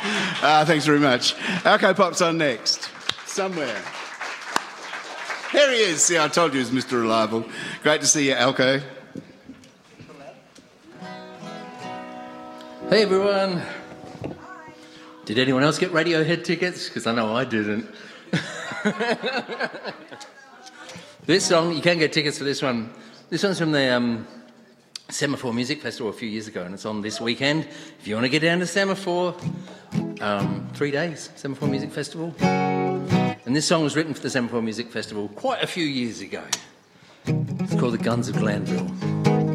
Thanks very much. Alco Pop's on next. Somewhere. Here he is. See, I told you he was Mr. Reliable. Great to see you, Alco. Hey, everyone. Did anyone else get Radiohead tickets? Because I know I didn't. This song, you can get tickets for this one. This one's from the Semaphore Music Festival a few years ago, and it's on this weekend. If you want to get down to Semaphore, 3 days, Semaphore Music Festival. And this song was written for the Semaphore Music Festival quite a few years ago. It's called The Guns of Glanville.